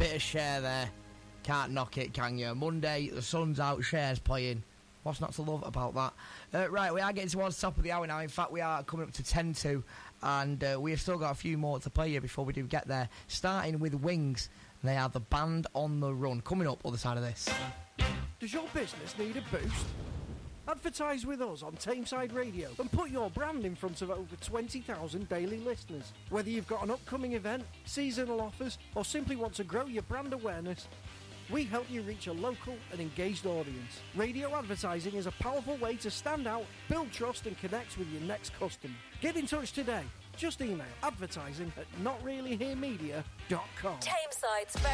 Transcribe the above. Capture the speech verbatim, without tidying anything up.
bit of Cher there. Can't knock it, can you? Monday, the sun's out, Cher's playing. What's not to love about that? Uh, right, we are getting towards the top of the hour now. In fact, we are coming up to ten to, and uh, we have still got a few more to play here before we do get there. Starting with Wings. They are the band on the run. Coming up other side of this. Does your business need a boost? Advertise with us on Tameside Radio and put your brand in front of over twenty thousand daily listeners. Whether you've got an upcoming event, seasonal offers, or simply want to grow your brand awareness, we help you reach a local and engaged audience. Radio advertising is a powerful way to stand out, build trust and connect with your next customer. Get in touch today. Just email advertising at not really here media dot com. Tameside's